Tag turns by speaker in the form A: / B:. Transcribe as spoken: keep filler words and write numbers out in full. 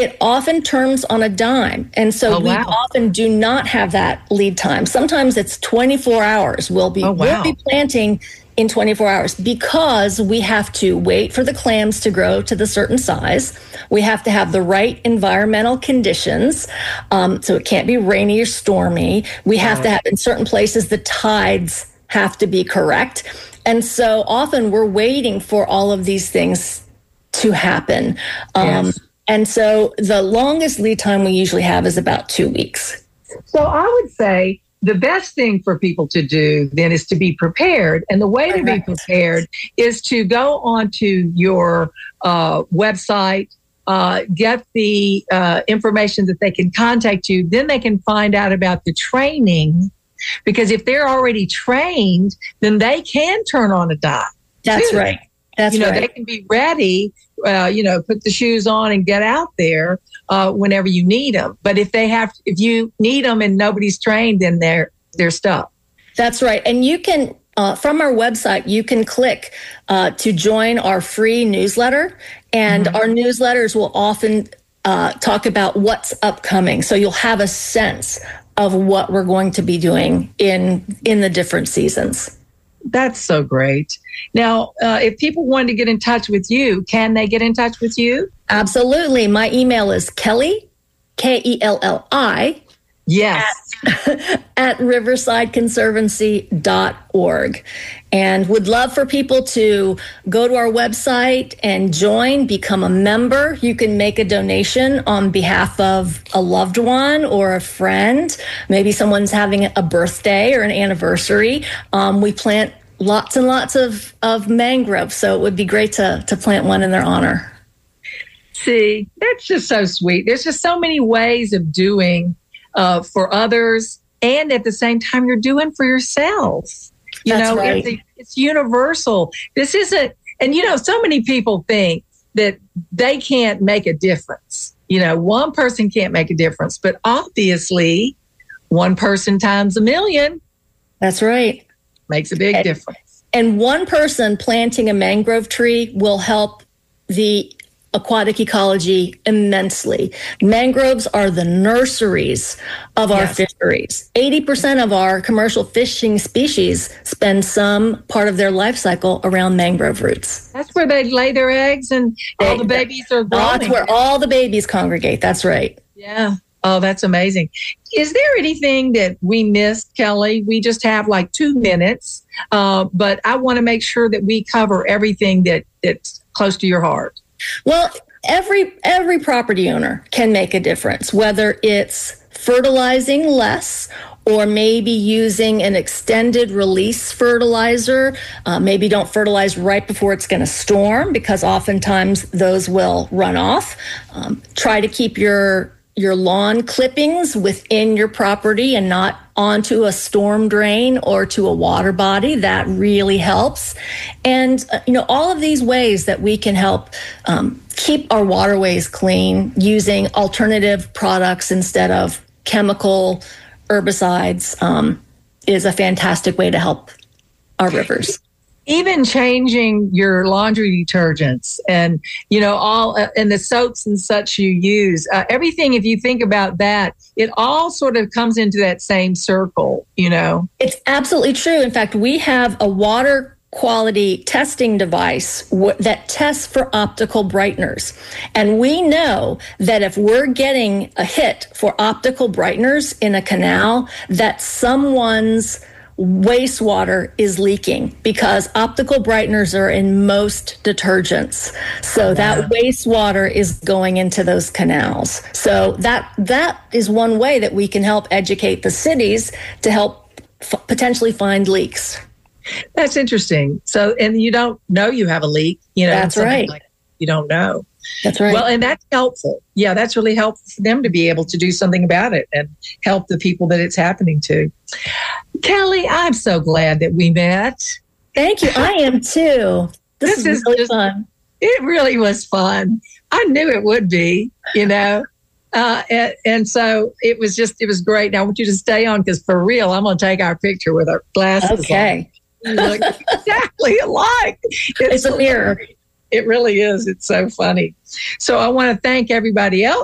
A: it often turns on a dime. And so
B: Oh,
A: we
B: wow.
A: often do not have that lead time. Sometimes it's twenty-four hours. We'll be,
B: Oh, wow.
A: we'll be planting in twenty-four hours because we have to wait for the clams to grow to the certain size. We have to have the right environmental conditions. Um, so it can't be rainy or stormy. We have to have, in certain places, the tides have to be correct. And so often we're waiting for all of these things to happen. Um,
B: Yes.
A: And so the longest lead time we usually have is about two weeks.
B: So I would say the best thing for people to do then is to be prepared. And the way to be
A: Correct.
B: prepared is to go onto your uh, website, uh, get the uh, information that they can contact you. Then they can find out about the training, because if they're already trained, then they can turn on a dime.
A: That's
B: too.
A: right. That's
B: you know,
A: right.
B: they can be ready, uh, you know, put the shoes on and get out there uh, whenever you need them. But if they have, if you need them and nobody's trained, then they're they're stuck.
A: That's right. And you can, uh, from our website, you can click uh, to join our free newsletter. And
B: Mm-hmm.
A: our newsletters will often uh, talk about what's upcoming. So you'll have a sense of what we're going to be doing in in the different seasons.
B: That's so great. Now, uh, if people wanted to get in touch with you, can they get in touch with you?
A: Absolutely. My email is Kelly, K E L L I,
B: Yes.
A: at riverside conservancy dot org. And would love for people to go to our website and join, become a member. You can make a donation on behalf of a loved one or a friend. Maybe someone's having a birthday or an anniversary. Um, we plant lots and lots of, of mangroves, so it would be great to, to plant one in their honor.
B: See, that's just so sweet. There's just so many ways of doing uh, for others, and at the same time, you're doing for yourself. You
A: That's
B: know,
A: right.
B: it's, it's universal. This isn't, and you know, so many people think that they can't make a difference. You know, one person can't make a difference, but obviously, one person times a million
A: That's right.
B: makes a big
A: And-
B: difference.
A: And one person planting a mangrove tree will help the aquatic ecology immensely. Mangroves are the nurseries of our
B: Yes.
A: fisheries. eighty percent of our commercial fishing species spend some part of their life cycle around mangrove roots.
B: That's where they lay their eggs, and all
A: They-
B: the babies are growing.
A: That's where all the babies congregate. That's right.
B: Yeah. Oh, that's amazing. Is there anything that we missed, Kelly? We just have like two minutes, uh, but I want to make sure that we cover everything that, that's close to your heart.
A: Well, every every property owner can make a difference, whether it's fertilizing less or maybe using an extended release fertilizer. Uh, maybe don't fertilize right before it's going to storm, because oftentimes those will run off. Um, try to keep your your lawn clippings within your property and not onto a storm drain or to a water body. That really helps. And, uh, you know, all of these ways that we can help um, keep our waterways clean using alternative products instead of chemical herbicides um, is a fantastic way to help our rivers.
B: Even changing your laundry detergents and, you know, all uh, and the soaps and such you use, uh, everything, if you think about that, it all sort of comes into that same circle, you know.
A: It's absolutely true. In fact, we have a water quality testing device w- that tests for optical brighteners. And we know that if we're getting a hit for optical brighteners in a canal, that someone's wastewater is leaking, because optical brighteners are in most detergents. So that wastewater is going into those canals. So that that is one way that we can help educate the cities to help f- potentially find leaks.
B: That's interesting. So, and you don't know you have a leak, you know.
A: That's
B: something
A: right.
B: Like you don't know.
A: That's right.
B: Well, and that's helpful. Yeah, that's really helpful for them to be able to do something about it and help the people that it's happening to. Kelly, I'm so glad that we met.
A: Thank you. I am too. This,
B: This
A: is
B: is
A: really
B: just-
A: fun.
B: It really was fun. I knew it would be, you know. Uh, and, and so it was just, it was great. Now I want you to stay on, because for real, I'm going to take our picture with our glasses
A: Okay.
B: on. You look exactly alike.
A: It's a mirror.
B: It really is. It's so funny. So I want to thank everybody else